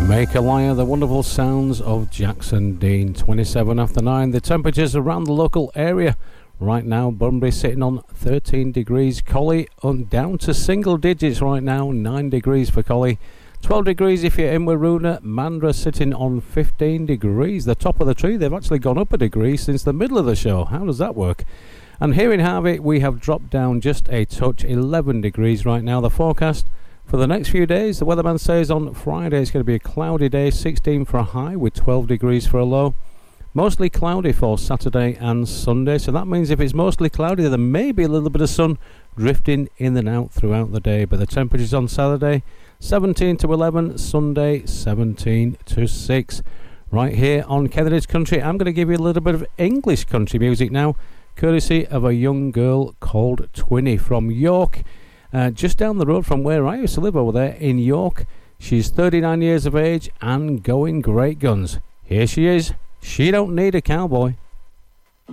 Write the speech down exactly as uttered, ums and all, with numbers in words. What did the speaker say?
Make a Liar, the wonderful sounds of Jackson Dean. Twenty-seven after nine. The temperatures around the local area right now: Bunbury sitting on thirteen degrees, Collie on down to single digits right now, nine degrees for Collie, twelve degrees if you're in Waroona. Mandurah sitting on fifteen degrees. The top of the tree, they've actually gone up a degree since the middle of the show. How does that work? And here in Harvey, we have dropped down just a touch, eleven degrees right now. The forecast for the next few days, the weatherman says on Friday it's going to be a cloudy day, sixteen for a high with twelve degrees for a low. Mostly cloudy for Saturday and Sunday, so that means if it's mostly cloudy, there may be a little bit of sun drifting in and out throughout the day. But the temperatures on Saturday, seventeen to eleven, Sunday, seventeen to six. Right here on Kennedy Country, I'm going to give you a little bit of English country music now, courtesy of a young girl called Twinny from York. Uh, just down the road from where I used to live over there in York. She's thirty-nine years of age and going great guns. Here she is. She Don't Need a Cowboy.